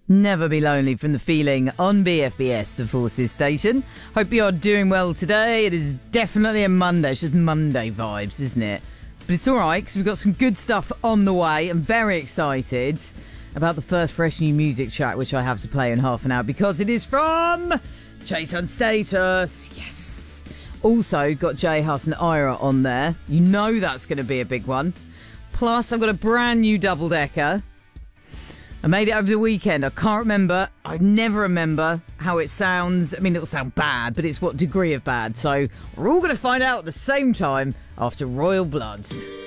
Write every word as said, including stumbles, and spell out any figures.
Never Be Lonely from The Feeling on B F B S, the Forces station. Hope you're doing well today. It is definitely a Monday. It's just Monday vibes, isn't it? But it's all right, because we've got some good stuff on the way. I'm very excited about the first fresh new music track, which I have to play in half an hour, because it is from Chase on Status. Yes. Also got J Hus and Ira on there. You know that's going to be a big one. Plus, I've got a brand new double-decker. I made it over the weekend. I can't remember. I never remember how it sounds. I mean, it'll sound bad, but it's what degree of bad. So we're all going to find out at the same time after Royal Bloods.